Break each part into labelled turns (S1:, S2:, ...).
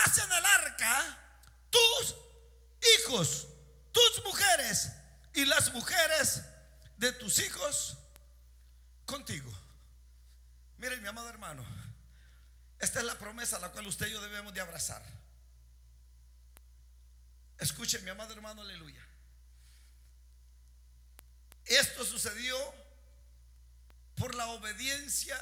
S1: Mas en el arca tus hijos, tus mujeres y las mujeres de tus hijos contigo. Miren, mi amado hermano, esta es la promesa a la cual usted y yo debemos de abrazar. Escuchen, mi amado hermano, aleluya. Esto sucedió por la obediencia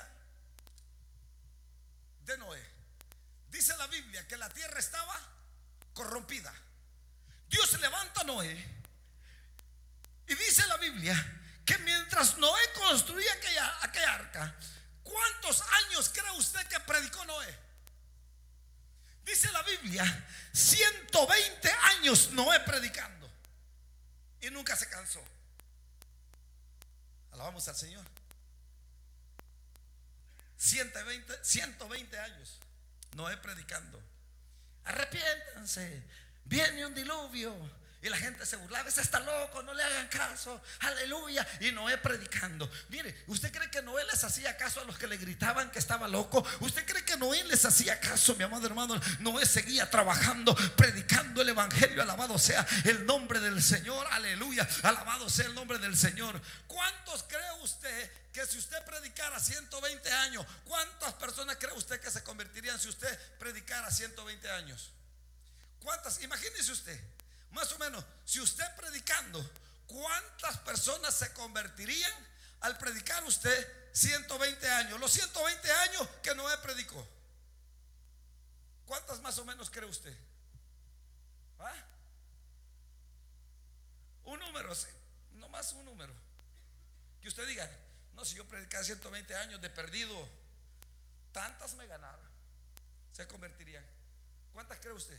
S1: de Noé. Dice la Biblia que la tierra estaba corrompida. Dios levanta a Noé y dice la Biblia que mientras Noé construía aquella arca, ¿cuántos años cree usted que predicó Noé? Dice la Biblia 120 años Noé predicando y nunca se cansó. Alabamos al Señor. 120 años Noé predicando: arrepiéntanse, viene un diluvio. Y la gente se burlaba: ese está loco, no le hagan caso, aleluya. Y Noé predicando. Mire, ¿usted cree que Noé les hacía caso a los que le gritaban que estaba loco? ¿Usted cree que Noé les hacía caso, mi amado hermano? Noé seguía trabajando, predicando el evangelio. Alabado sea el nombre del Señor, aleluya. Alabado sea el nombre del Señor. ¿Cuántos cree usted que si usted predicara 120 años, cuántas personas cree usted que se convertirían si usted predicara 120 años? ¿Cuántas? Imagínese usted, más o menos, si usted predicando, ¿cuántas personas se convertirían al predicar usted 120 años? Los 120 años que Noé predicó, ¿cuántas más o menos cree usted? ¿Ah? Un número, sí, nomás un número. Que usted diga: no, si yo predicara 120 años de perdido, tantas me ganaron, se convertirían. ¿Cuántas cree usted?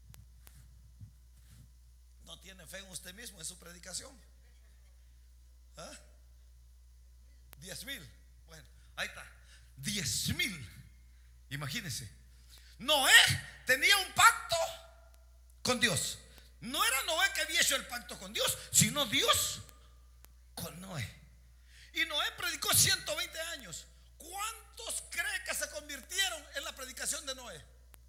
S1: ¿No tiene fe en usted mismo, en su predicación? ¿Ah? 10,000. Bueno, ahí está, 10,000. Imagínense, Noé tenía un pacto con Dios. No era Noé que había hecho el pacto con Dios, sino Dios con Noé. Y Noé predicó 120 años. ¿Cuántos cree que se convirtieron en la predicación de Noé?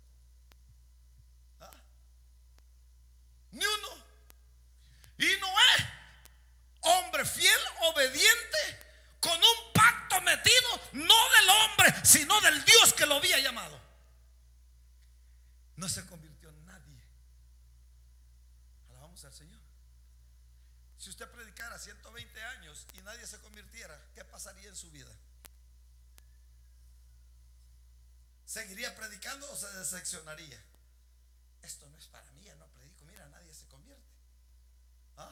S1: ¿Ah? Ni uno. Y Noé, hombre fiel, obediente, con un pacto metido, no del hombre, sino del Dios que lo había llamado, no se convirtió en nadie. Alabamos al Señor. Si usted predicara 120 años y nadie se convirtiera, ¿qué pasaría en su vida? ¿Seguiría predicando o se decepcionaría? Esto no es para mí, ya no predico, mira, nadie se convierte. ¿Ah?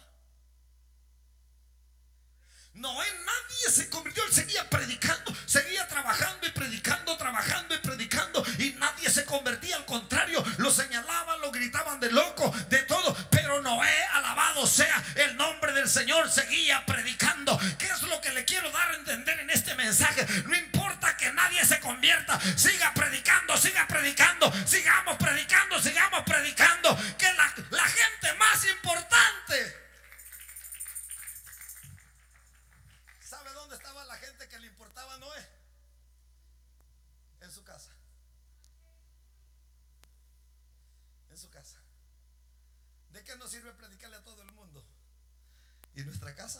S1: Noé, nadie se convirtió, él seguía predicando, seguía trabajando y predicando, trabajando y predicando, y nadie se convertía. Al contrario, lo señalaban, lo gritaban de loco, de todo. Pero Noé, alabado sea el nombre del Señor, seguía predicando. ¿Qué es lo que le quiero dar a entender en este mensaje? No importa que nadie se convierta, siga predicando, sigamos predicando, sigamos predicando. Que la gente más importante, ¿sabe dónde estaba la gente que le importaba a Noé? En su casa. En su casa. ¿De qué nos sirve predicarle a todo el mundo? ¿Y nuestra casa?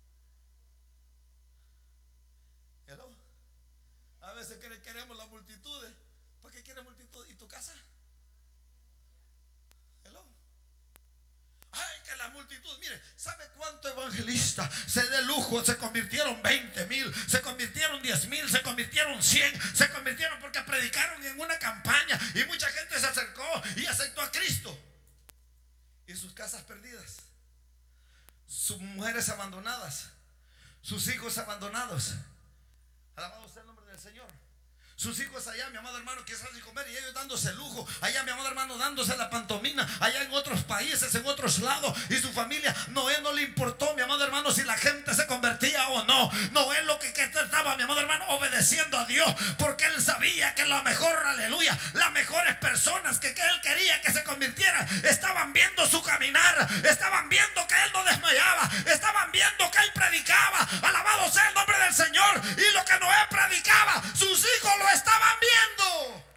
S1: Hello. A veces queremos las multitudes. ¿Por qué quieres multitud? ¿Y tu casa? Hello. Ay, que la multitud, mire, ¿sabe cuánto evangelista se de lujo? Se convirtieron 20,000, se convirtieron 10,000, se convirtieron 100, se convirtieron porque predicaron en una campaña y mucha gente se acercó y aceptó a Cristo. Y sus casas perdidas, sus mujeres abandonadas, sus hijos abandonados. Alabado sea el nombre del Señor. Sus hijos allá, mi amado hermano, quizás sin comer, y ellos dándose lujo. Allá, mi amado hermano, dándose la pantomima. Allá en otros países, en otros lados. Y su familia, Noé no le importó, mi amado hermano, si la gente se convertía o no. Noé lo que estaba, mi amado hermano, obedeciendo a Dios, porque él sabía que la mejor, aleluya, las mejores personas que él quería que se convirtieran, estaban viendo su caminar, estaban viendo que él no desmayaba, estaban viendo que él predicaba. Alabado sea el nombre del Señor. Y lo que Noé predicaba, sus hijos lo estaban viendo.